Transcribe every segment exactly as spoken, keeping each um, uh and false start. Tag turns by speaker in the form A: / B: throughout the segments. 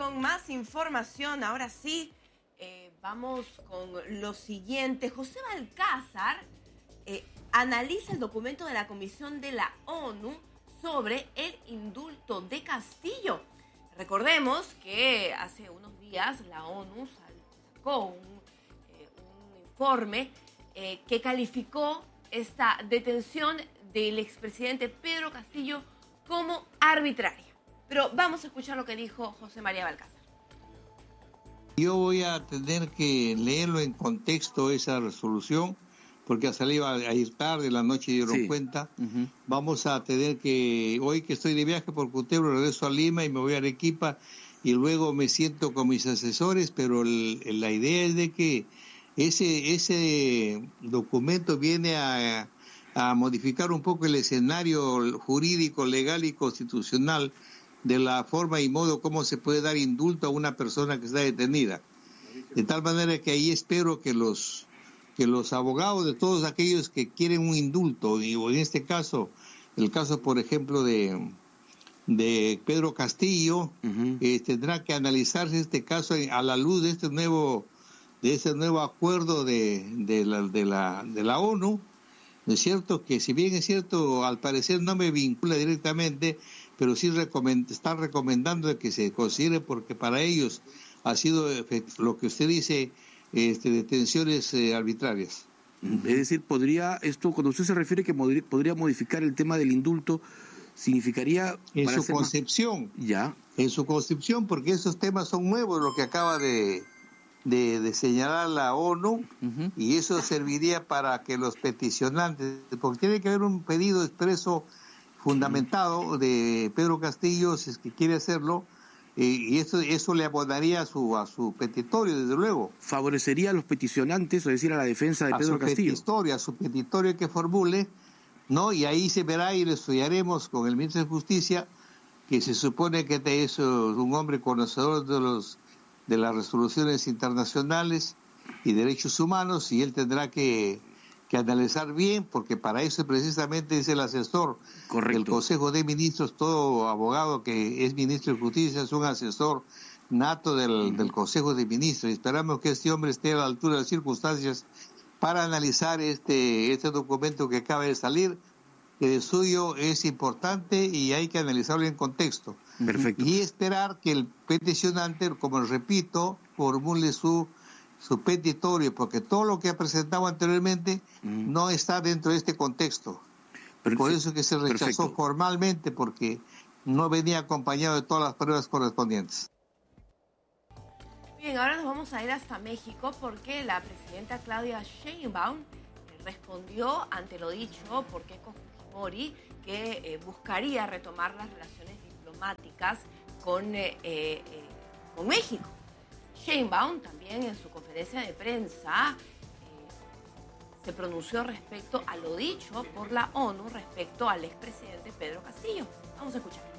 A: con más información. Ahora sí, eh, vamos con lo siguiente. José Balcázar eh, analiza el documento de la Comisión de la ONU sobre el indulto de Castillo. Recordemos que hace unos días la ONU sacó un, eh, un informe eh, que calificó esta detención del expresidente Pedro Castillo como arbitraria. Pero vamos a escuchar lo que dijo José María Balcázar.
B: Yo voy a tener que leerlo en contexto esa resolución, porque ha salido a ir tarde, la noche dieron sí. cuenta. Uh-huh. Vamos a tener que, hoy que estoy de viaje por Cutebro, regreso a Lima y me voy a Arequipa y luego me siento con mis asesores, pero el, la idea es de que ese, ese documento viene a, a modificar un poco el escenario jurídico, legal y constitucional de la forma y modo como se puede dar indulto a una persona que está detenida. De tal manera que ahí espero que los que los abogados de todos aquellos que quieren un indulto, y en este caso, el caso, por ejemplo, de, de Pedro Castillo, uh-huh. eh, tendrá que analizarse este caso a la luz de este nuevo de este nuevo acuerdo de, de, la, de, la, de la ONU. ¿No es cierto? Que si bien es cierto, al parecer no me vincula directamente, pero sí recomend, están recomendando que se considere, porque para ellos ha sido lo que usted dice, este, detenciones eh, arbitrarias.
C: Es decir, podría esto, cuando usted se refiere que podría modificar el tema del indulto, significaría...
B: En su concepción.
C: Más... Ya.
B: En su concepción, porque esos temas son nuevos, lo que acaba de... De, de señalar la ONU, uh-huh. y eso serviría para que los peticionantes, porque tiene que haber un pedido expreso fundamentado uh-huh. de Pedro Castillo, si es que quiere hacerlo, eh, y eso eso le abonaría a su a su petitorio, desde luego.
C: Favorecería a los peticionantes, es decir, a la defensa de
B: a
C: Pedro
B: su
C: Castillo.
B: Petitorio, a su petitorio que formule, ¿no? Y ahí se verá y lo estudiaremos con el ministro de Justicia, que se supone que es un hombre conocedor de los de las resoluciones internacionales y derechos humanos, y él tendrá que, que analizar bien, porque para eso precisamente es el asesor Correcto. del Consejo de Ministros. Todo abogado que es ministro de Justicia es un asesor nato del, uh-huh. del Consejo de Ministros, y esperamos que este hombre esté a la altura de las circunstancias para analizar este, este documento que acaba de salir, que de suyo es importante y hay que analizarlo en contexto.
C: Perfecto.
B: Y esperar que el peticionante, como repito, formule su, su petitorio, porque todo lo que ha presentado anteriormente mm. no está dentro de este contexto. Perfecto. Por eso que se rechazó Perfecto. formalmente, porque no venía acompañado de todas las pruebas correspondientes.
A: Bien, ahora nos vamos a ir hasta México, porque la presidenta Claudia Sheinbaum respondió ante lo dicho por Keiko Fujimori, que eh, buscaría retomar las relaciones diplomáticas con, eh, eh, con México. Sheinbaum también en su conferencia de prensa eh, se pronunció respecto a lo dicho por la ONU respecto al expresidente Pedro Castillo. Vamos a escuchar.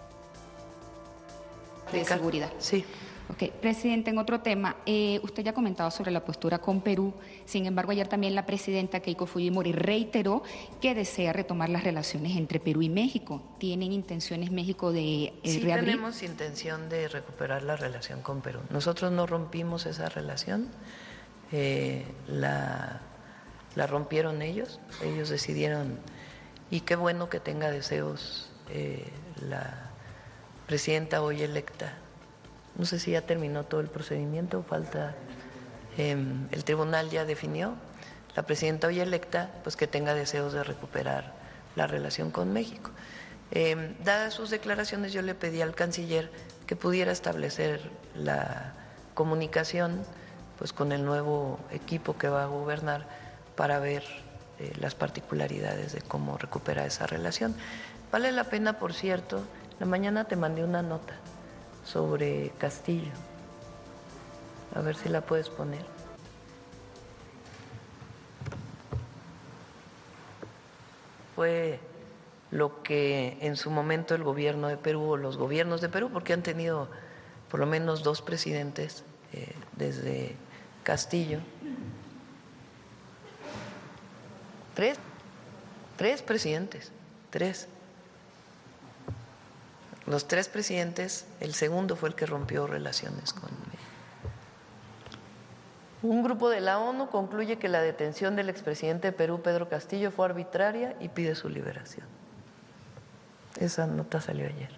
D: De seguridad.
E: Sí.
D: Ok, presidente, en otro tema, eh, usted ya ha comentado sobre la postura con Perú. Sin embargo, ayer también la presidenta Keiko Fujimori reiteró que desea retomar las relaciones entre Perú y México. ¿Tienen intenciones México de eh,
E: sí,
D: reabrir?
E: Sí, tenemos intención de recuperar la relación con Perú. Nosotros no rompimos esa relación, eh, la, la rompieron ellos, ellos decidieron, y qué bueno que tenga deseos eh, la presidenta hoy electa. No sé si ya terminó todo el procedimiento, falta, eh, el tribunal ya definió, la presidenta hoy electa, pues que tenga deseos de recuperar la relación con México. Eh, dadas sus declaraciones, yo le pedí al canciller que pudiera establecer la comunicación pues con el nuevo equipo que va a gobernar para ver eh, las particularidades de cómo recuperar esa relación. Vale la pena, por cierto, la mañana te mandé una nota sobre Castillo. A ver si la puedes poner. Fue lo que en su momento el gobierno de Perú o los gobiernos de Perú, porque han tenido por lo menos dos presidentes eh, desde Castillo. Tres, tres presidentes, tres. Los tres presidentes, el segundo fue el que rompió relaciones con México. Un grupo de la ONU concluye que la detención del expresidente de Perú, Pedro Castillo, fue arbitraria y pide su liberación. Esa nota salió ayer.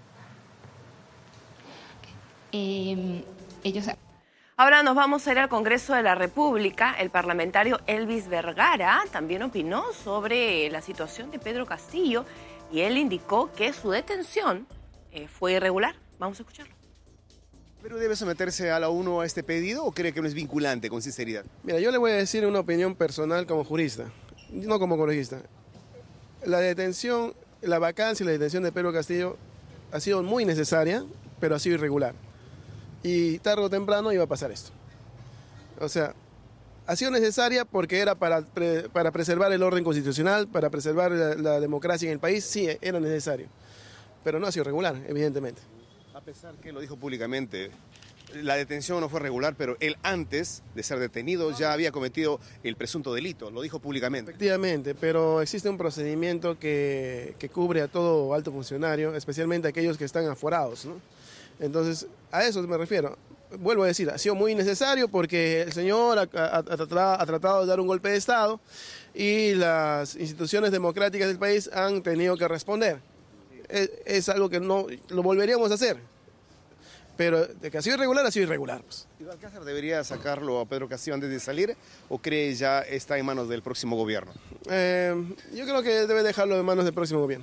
D: Eh, ellos...
A: Ahora nos vamos a ir al Congreso de la República. El parlamentario Elvis Vergara también opinó sobre la situación de Pedro Castillo y él indicó que su detención eh, fue irregular. Vamos a escucharlo.
F: ¿Pero debe someterse a la ONU a este pedido o cree que no es vinculante, con sinceridad?
G: Mira, yo le voy a decir una opinión personal como jurista, no como congresista. La detención, la vacancia y la detención de Pedro Castillo ha sido muy necesaria, pero ha sido irregular. Y tarde o temprano iba a pasar esto. O sea, ha sido necesaria porque era para, pre, para preservar el orden constitucional, para preservar la, la democracia en el país, sí, era necesario. Pero no ha sido regular, evidentemente.
F: A pesar que lo dijo públicamente, la detención no fue regular, pero él antes de ser detenido ya había cometido el presunto delito, lo dijo públicamente.
G: Efectivamente, pero existe un procedimiento que, que cubre a todo alto funcionario, especialmente a aquellos que están aforados, ¿no? Entonces, a eso me refiero. Vuelvo a decir, ha sido muy necesario porque el señor ha, ha, ha, tratado, ha tratado de dar un golpe de Estado y las instituciones democráticas del país han tenido que responder. Es, es algo que no lo volveríamos a hacer, pero de que ha sido irregular, ha sido irregular. Pues.
F: ¿Y Balcázar debería sacarlo a Pedro Castillo antes de salir o cree ya está en manos del próximo gobierno?
G: Eh, yo creo que debe dejarlo en manos del próximo gobierno.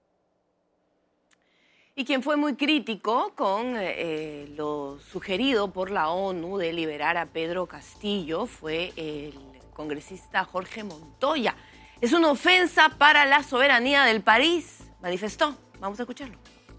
A: Y quien fue muy crítico con eh, lo sugerido por la ONU de liberar a Pedro Castillo fue el congresista Jorge Montoya. Es una ofensa para la soberanía del país, manifestó. Vamos a escucharlo.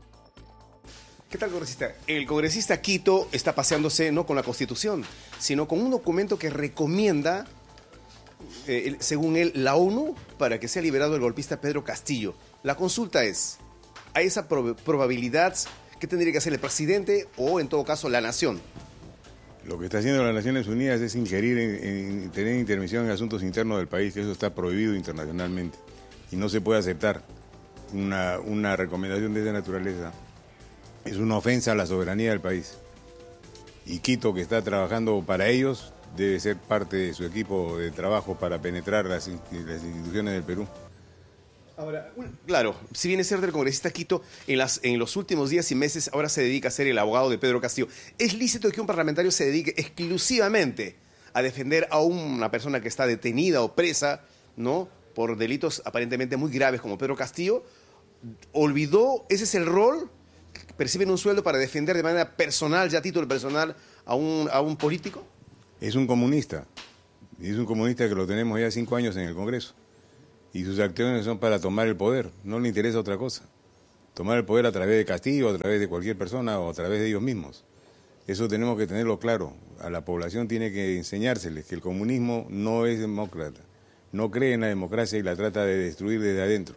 F: ¿Qué tal, congresista? El congresista Quito está paseándose no con la Constitución, sino con un documento que recomienda, eh, según él, la ONU para que sea liberado el golpista Pedro Castillo. La consulta es, ¿a esa prob- probabilidad qué tendría que hacer el presidente o, en todo caso, la nación?
H: Lo que está haciendo las Naciones Unidas es ingerir, en, en, tener intervención en asuntos internos del país, que eso está prohibido internacionalmente y no se puede aceptar. Una, una recomendación de esa naturaleza es una ofensa a la soberanía del país. Y Quito, que está trabajando para ellos, debe ser parte de su equipo de trabajo para penetrar las, las instituciones del Perú.
F: Ahora, claro, si bien es cierto el congresista Quito en, las, en los últimos días y meses ahora se dedica a ser el abogado de Pedro Castillo, ¿es lícito que un parlamentario se dedique exclusivamente a defender a una persona que está detenida o presa, ¿no?, por delitos aparentemente muy graves como Pedro Castillo? ¿Olvidó, ese es el rol? ¿Perciben un sueldo para defender de manera personal, ya a título personal, a un, a un político?
H: Es un comunista, es un comunista que lo tenemos ya cinco años en el Congreso. Y sus acciones son para tomar el poder, no le interesa otra cosa. Tomar el poder a través de Castillo, a través de cualquier persona o a través de ellos mismos. Eso tenemos que tenerlo claro. A la población tiene que enseñárseles que el comunismo no es demócrata, no cree en la democracia y la trata de destruir desde adentro.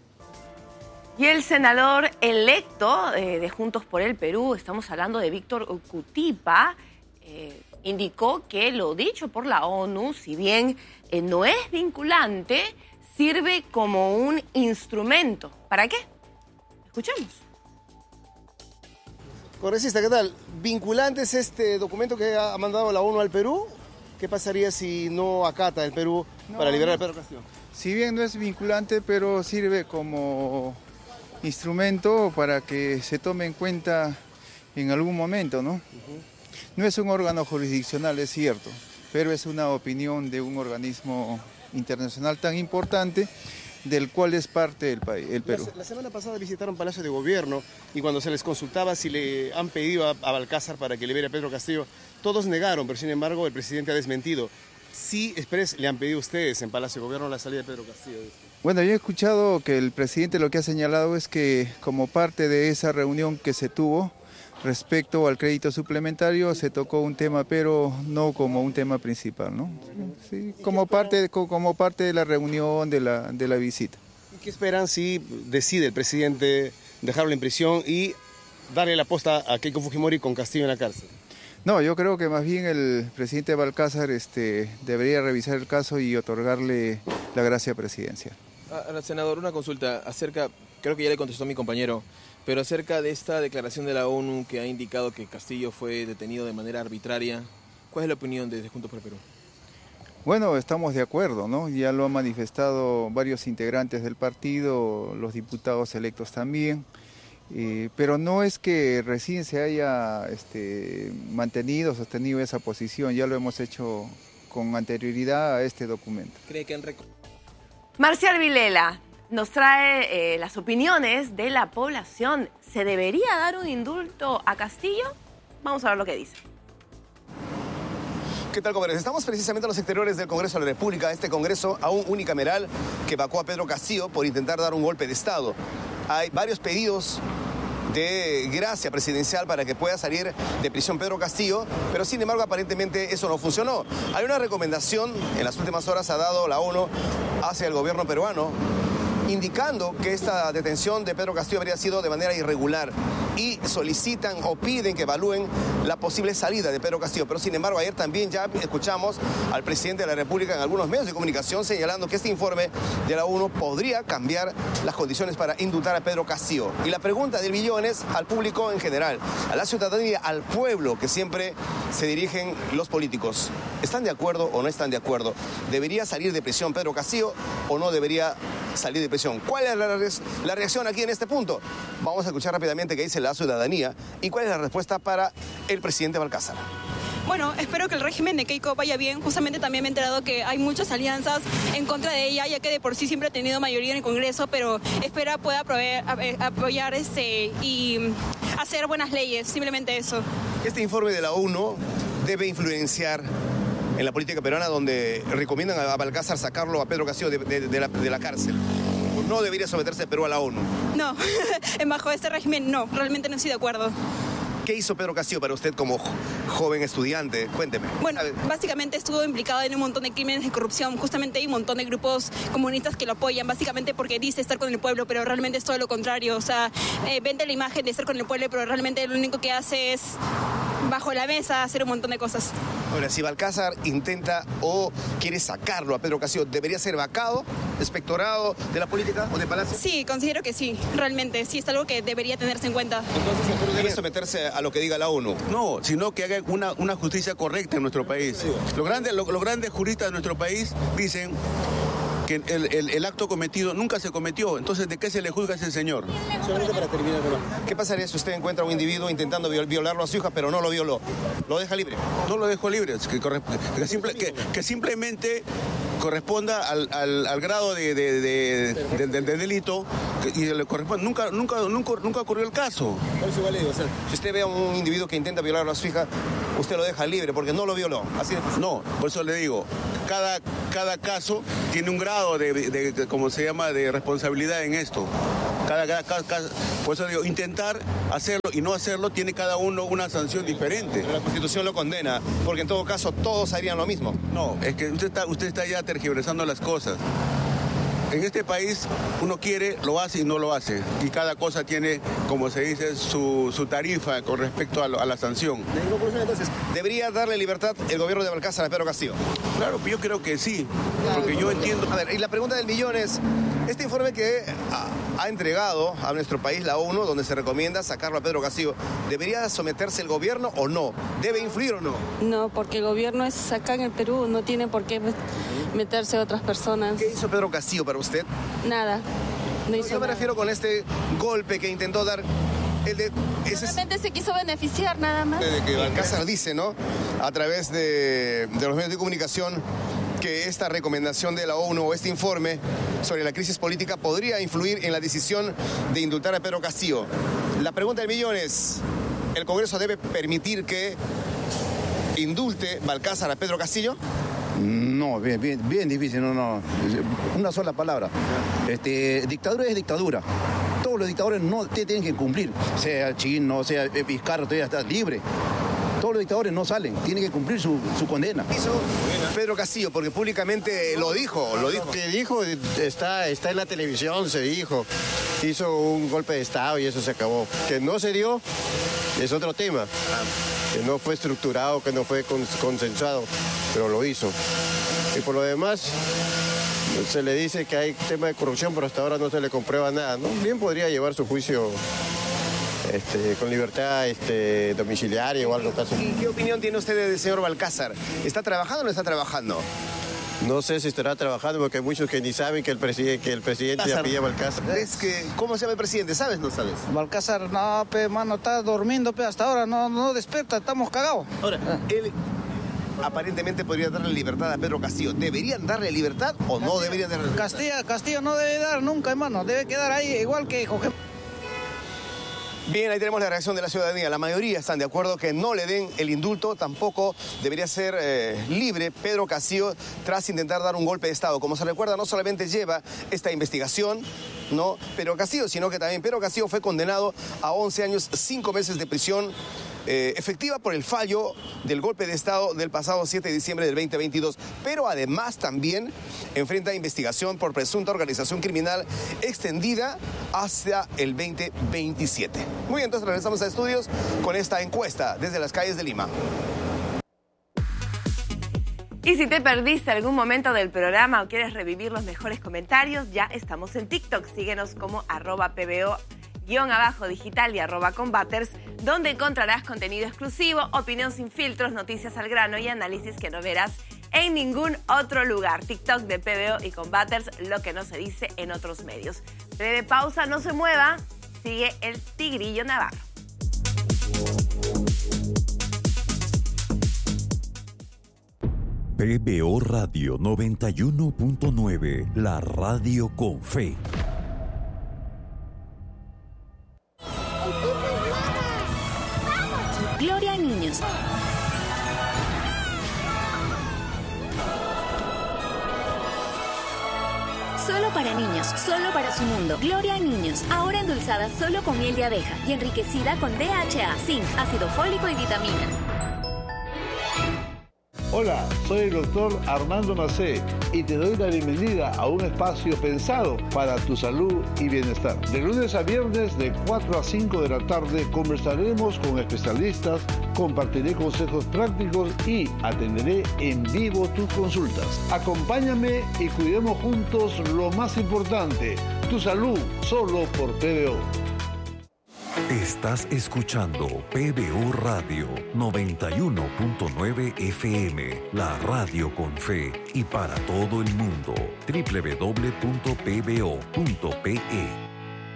A: Y el senador electo eh, de Juntos por el Perú, estamos hablando de Víctor Cutipa, eh, indicó que lo dicho por la ONU, si bien eh, no es vinculante, sirve como un instrumento. ¿Para qué? Escuchemos.
F: Congresista, ¿qué tal? ¿Vinculante es este documento que ha mandado la ONU al Perú? ¿Qué pasaría si no acata el Perú no, para liberar a Pedro Castillo?
I: Si bien no es vinculante, pero sirve como instrumento para que se tome en cuenta en algún momento, ¿no? Uh-huh. No es un órgano jurisdiccional, es cierto, pero es una opinión de un organismo internacional tan importante del cual es parte el país, el Perú.
F: La, la semana pasada visitaron Palacio de Gobierno y cuando se les consultaba si le han pedido a, a Balcázar para que libere a Pedro Castillo, todos negaron, pero sin embargo el presidente ha desmentido. Sí, Express, le han pedido a ustedes en Palacio de Gobierno la salida de Pedro Castillo.
I: Bueno, yo he escuchado que el presidente lo que ha señalado es que como parte de esa reunión que se tuvo respecto al crédito suplementario se tocó un tema, pero no como un tema principal, ¿no? Sí, como parte, como parte de la reunión, de la, de la visita.
F: ¿Y qué esperan si decide el presidente dejarlo en prisión y darle la posta a Keiko Fujimori con Castillo en la cárcel?
I: No, yo creo que más bien el presidente Balcázar este, debería revisar el caso y otorgarle la gracia presidencial.
J: Ah, senador, una consulta acerca, creo que ya le contestó mi compañero, Pero acerca de esta declaración de la ONU que ha indicado que Castillo fue detenido de manera arbitraria, ¿cuál es la opinión de Juntos por el Perú?
I: Bueno, estamos de acuerdo, ¿no? Ya lo han manifestado varios integrantes del partido, los diputados electos también, eh, pero no es que recién se haya este, mantenido, sostenido esa posición, ya lo hemos hecho con anterioridad a este documento.
J: ¿Cree que han rec-
A: Marcial Vilela nos trae eh, las opiniones de la población. ¿Se debería dar un indulto a Castillo? Vamos a ver lo que dice.
F: ¿Qué tal, compañeros? Estamos precisamente en los exteriores del Congreso de la República, este Congreso aún unicameral que vacó a Pedro Castillo por intentar dar un golpe de Estado. Hay varios pedidos de gracia presidencial para que pueda salir de prisión Pedro Castillo, pero sin embargo aparentemente eso no funcionó. Hay una recomendación, en las últimas horas ha dado la ONU hacia el gobierno peruano, indicando que esta detención de Pedro Castillo habría sido de manera irregular y solicitan o piden que evalúen la posible salida de Pedro Castillo. Pero sin embargo ayer también ya escuchamos al presidente de la República en algunos medios de comunicación señalando que este informe de la ONU podría cambiar las condiciones para indultar a Pedro Castillo. Y la pregunta del millón es al público en general, a la ciudadanía, al pueblo que siempre se dirigen los políticos. ¿Están de acuerdo o no están de acuerdo? ¿Debería salir de prisión Pedro Castillo o no debería salir de prisión? ¿Cuál es la, la reacción aquí en este punto? Vamos a escuchar rápidamente qué dice la ciudadanía y cuál es la respuesta para el presidente Balcázar.
K: Bueno, espero que el régimen de Keiko vaya bien. Justamente también me he enterado que hay muchas alianzas en contra de ella, ya que de por sí siempre ha tenido mayoría en el Congreso, pero espera pueda apoyar, apoyar este, y hacer buenas leyes, simplemente eso.
F: Este informe de la ONU debe influenciar en la política peruana, donde recomiendan a Balcázar sacarlo a Pedro Castillo de, de, de, la, de la cárcel. ¿No debería someterse Perú a la ONU?
K: No, bajo este régimen no, realmente no estoy de acuerdo.
F: ¿Qué hizo Pedro Castillo para usted como joven estudiante? Cuénteme.
K: Bueno, básicamente estuvo implicado en un montón de crímenes de corrupción. Justamente hay un montón de grupos comunistas que lo apoyan, básicamente porque dice estar con el pueblo, pero realmente es todo lo contrario. O sea, eh, vende la imagen de estar con el pueblo, pero realmente lo único que hace es, bajo la mesa, hacer un montón de cosas.
F: Ahora, si Balcázar intenta o quiere sacarlo a Pedro Castillo, ¿debería ser vacado, expectorado de la política o de Palacio?
K: Sí, considero que sí, realmente. Sí, es algo que debería tenerse en cuenta.
F: Entonces, ¿el Perú debe someterse a lo que diga la ONU?
C: No, sino que hagan una, una justicia correcta en nuestro país. Los grandes, los, los grandes juristas de nuestro país dicen que el, el, el acto cometido nunca se cometió. Entonces, ¿de qué se le juzga a ese señor?
F: Solamente para terminar, ¿qué pasaría si usted encuentra a un individuo intentando violarlo a su hija, pero no lo violó? ¿Lo deja libre?
C: No lo dejo libre, que, que, simple, que, que simplemente corresponda al, al, al grado de, de, de, de, de, de delito y le corresponde. Nunca, nunca, nunca, nunca ocurrió el caso.
F: Si usted ve a un individuo que intenta violar a su hija, usted lo deja libre porque no lo violó. Así de fácil.
C: No, por eso le digo, cada, cada caso tiene un grado de, de, de, como se llama, de responsabilidad en esto. Cada, cada, cada, por eso digo, intentar hacerlo y no hacerlo tiene cada uno una sanción diferente.
F: Pero la Constitución lo condena, porque en todo caso todos harían lo mismo.
C: No, es que usted está, usted está ya tergiversando las cosas. En este país uno quiere, lo hace y no lo hace. Y cada cosa tiene, como se dice, su, su tarifa con respecto a, lo, a la sanción.
F: Entonces, ¿debería darle libertad el gobierno de Balcázar a Pedro Castillo?
C: Claro, yo creo que sí, porque yo entiendo...
F: A ver, y la pregunta del millón es, este informe que ha, ha entregado a nuestro país la ONU, donde se recomienda sacarlo a Pedro Castillo, ¿debería someterse el gobierno o no? ¿Debe influir o no?
L: No, porque el gobierno es acá en el Perú, no tiene por qué meterse otras personas.
F: ¿Qué hizo Pedro Castillo para usted?
L: Nada, no hizo
F: Yo me
L: nada.
F: refiero con este golpe que intentó dar el de...
L: Solamente se quiso beneficiar, nada más.
F: De que Balcázar dice, ¿no? A través de, de los medios de comunicación, que esta recomendación de la ONU o este informe sobre la crisis política podría influir en la decisión de indultar a Pedro Castillo. La pregunta del millón es, ¿el Congreso debe permitir que indulte Balcázar a Pedro Castillo?
M: No, bien, bien, bien difícil, no, no. Una sola palabra. Este, dictadura es dictadura. Todos los dictadores no te tienen que cumplir. Sea chino, sea Vizcarra, todavía está libre. Todos los dictadores no salen, tienen que cumplir su, su condena.
F: Hizo Pedro Castillo, porque públicamente lo dijo, lo dijo.
N: Lo que dijo está, está en la televisión, se dijo. Hizo un golpe de Estado y eso se acabó. Que no se dio es otro tema. Que no fue estructurado, que no fue consensuado, pero lo hizo. Y por lo demás, se le dice que hay tema de corrupción, pero hasta ahora no se le comprueba nada, ¿no? Bien podría llevar su juicio este, con libertad este, domiciliaria o algo así.
F: ¿Y qué opinión tiene usted del señor Balcázar? ¿Está trabajando o no está trabajando?
N: No sé si estará trabajando porque hay muchos que ni saben que el, preside, que el presidente ya pilla Balcázar.
F: ¿Ves que, ¿Cómo se llama el presidente? ¿Sabes o no sabes?
O: Balcázar, no, pe, mano, está durmiendo, pe, hasta ahora no, no despierta, estamos cagados.
F: Ahora, él aparentemente podría darle libertad a Pedro Castillo. ¿Deberían darle libertad o no deberían darle libertad?
O: Castillo, Castillo no debe dar nunca, hermano, debe quedar ahí igual que Jorge.
F: Bien, ahí tenemos la reacción de la ciudadanía. La mayoría están de acuerdo que no le den el indulto. Tampoco debería ser eh, libre Pedro Castillo tras intentar dar un golpe de Estado. Como se recuerda, no solamente lleva esta investigación, no Pedro Castillo, sino que también Pedro Castillo fue condenado a once años, cinco meses de prisión eh, efectiva por el fallo del golpe de Estado del pasado siete de diciembre del veinte veintidós. Pero además también enfrenta investigación por presunta organización criminal extendida hacia el veinte veintisiete. Muy bien, entonces regresamos a estudios con esta encuesta desde las calles de Lima.
A: Y si te perdiste algún momento del programa o quieres revivir los mejores comentarios, ya estamos en TikTok. Síguenos como arroba pbo guión abajo digital y arroba combaters, donde encontrarás contenido exclusivo, opinión sin filtros, noticias al grano y análisis que no verás en ningún otro lugar. TikTok de P B O y Combaters, lo que no se dice en otros medios. Breve pausa, no se mueva. Sigue el Tigrillo Navarro.
P: P B O Radio noventa y uno punto nueve, la radio con fe.
Q: Gloria a niños. Solo para niños, solo para su mundo. Gloria a niños, ahora endulzada solo con miel de abeja y enriquecida con D H A, zinc, ácido fólico y vitaminas.
R: Hola, soy el doctor Armando Macé y te doy la bienvenida a un espacio pensado para tu salud y bienestar. De lunes a viernes de cuatro a cinco de la tarde conversaremos con especialistas, compartiré consejos prácticos y atenderé en vivo tus consultas. Acompáñame y cuidemos juntos lo más importante, tu salud, solo por P B O.
P: Estás escuchando P B O Radio noventa y uno punto nueve F M, la radio con fe y para todo el mundo. doble u doble u doble u punto p b o punto p e.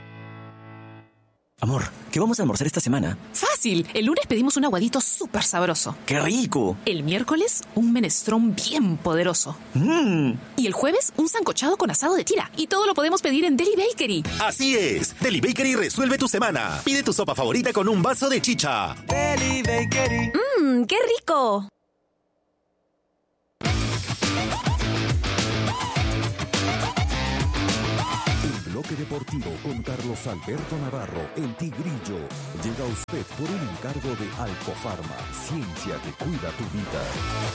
S: Amor, ¿qué vamos a almorzar esta semana?
T: Fácil. El lunes pedimos un aguadito súper sabroso.
S: ¡Qué rico!
T: El miércoles, un menestrón bien poderoso.
S: ¡Mmm!
T: Y el jueves, un sancochado con asado de tira. Y todo lo podemos pedir en Deli Bakery.
U: Así es. Deli Bakery resuelve tu semana. Pide tu sopa favorita con un vaso de chicha.
S: Deli Bakery.
Q: ¡Mmm! ¡Qué rico!
P: Bloque Deportivo con Carlos Alberto Navarro, el Tigrillo. Llega a usted por un encargo de Alcofarma, ciencia que cuida tu vida.